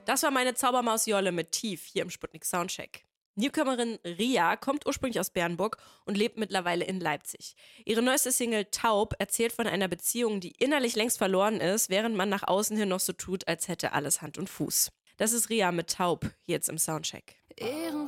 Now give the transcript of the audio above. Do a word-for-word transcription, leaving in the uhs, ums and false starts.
Das war meine Zaubermaus Jolle mit Tief hier im Sputnik Soundcheck. Newcomerin Ria kommt ursprünglich aus Bernburg und lebt mittlerweile in Leipzig. Ihre neueste Single Taub erzählt von einer Beziehung, die innerlich längst verloren ist, während man nach außen hin noch so tut, als hätte alles Hand und Fuß. Das ist Ria mit Taub, hier jetzt im Soundcheck. Ihren